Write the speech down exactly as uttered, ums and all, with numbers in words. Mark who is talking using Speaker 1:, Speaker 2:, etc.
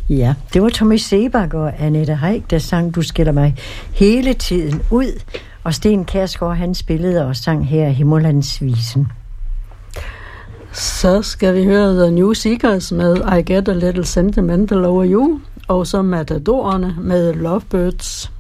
Speaker 1: Ja, det var Tommy Sebak og Annette Heick, der sang Du skiller mig hele tiden ud. Og Sten Kjærsgaard, han spillede og sang her Himmerlandsvisen.
Speaker 2: Så skal vi høre The New Seekers med I Get a Little Sentimental Over You, og så Matadorerne med Lovebirds.